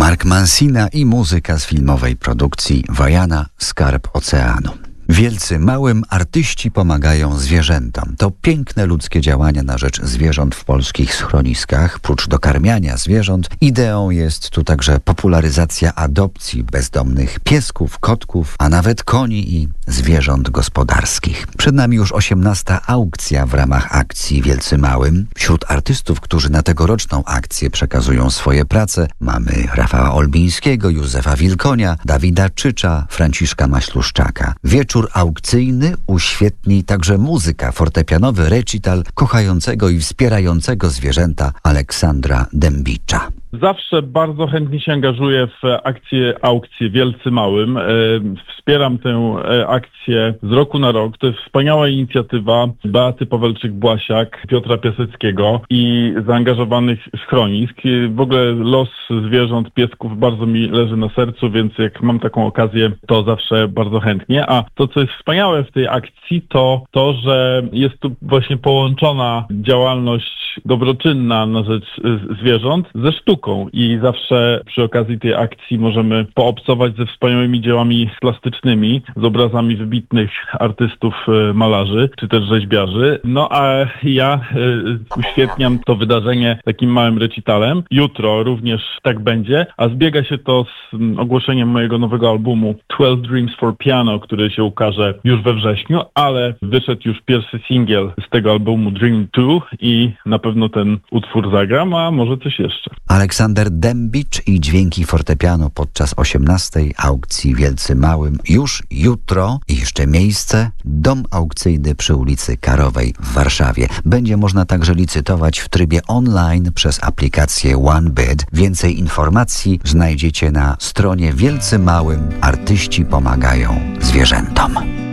Mark Mancina i muzyka z filmowej produkcji Vaiana Skarb Oceanu. Wielcy małym artyści pomagają zwierzętom. To piękne ludzkie działania na rzecz zwierząt w polskich schroniskach. Prócz dokarmiania zwierząt, ideą jest tu także popularyzacja adopcji bezdomnych piesków, kotków, a nawet koni i zwierząt gospodarskich. Przed nami już 18. aukcja w ramach akcji Wielcy Małym. Wśród artystów, którzy na tegoroczną akcję przekazują swoje prace, mamy Rafała Olbińskiego, Józefa Wilkonia, Dawida Czycza, Franciszka Maśluszczaka. Wieczór aukcyjny uświetni także muzyka, fortepianowy recital kochającego i wspierającego zwierzęta Aleksandra Dębicza. Zawsze bardzo chętnie się angażuję w aukcję Wielcy Małym. Wspieram tę akcję z roku na rok. To jest wspaniała inicjatywa Beaty Pawelczyk-Błasiak, Piotra Piaseckiego i zaangażowanych schronisk. W ogóle los zwierząt, piesków bardzo mi leży na sercu, więc jak mam taką okazję, to zawsze bardzo chętnie. A to, co jest wspaniałe w tej akcji, to, że jest tu właśnie połączona działalność dobroczynna na rzecz zwierząt ze sztuką. I zawsze przy okazji tej akcji możemy poobcować ze wspaniałymi dziełami plastycznymi, z obrazami wybitnych artystów, malarzy, czy też rzeźbiarzy. No a ja uświetniam to wydarzenie takim małym recitalem. Jutro również tak będzie, a zbiega się to z ogłoszeniem mojego nowego albumu 12 Dreams for Piano, który się ukaże już we wrześniu, ale wyszedł już pierwszy singiel z tego albumu Dream 2 i na pewno ten utwór zagram, a może coś jeszcze. Aleksander Dębicz i dźwięki fortepianu podczas 18. aukcji Wielcy Małym. Już jutro i jeszcze miejsce. Dom aukcyjny przy ulicy Karowej w Warszawie. Będzie można także licytować w trybie online przez aplikację OneBid. Więcej informacji znajdziecie na stronie Wielcy Małym. Artyści pomagają zwierzętom.